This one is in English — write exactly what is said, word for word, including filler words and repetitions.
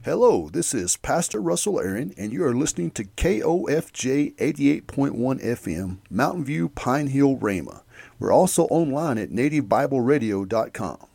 Hello, this is Pastor Russell Aaron, and you are listening to K O F J eighty-eight point one F M, Mountain View, Pine Hill, Rama. We're also online at native bible radio dot com.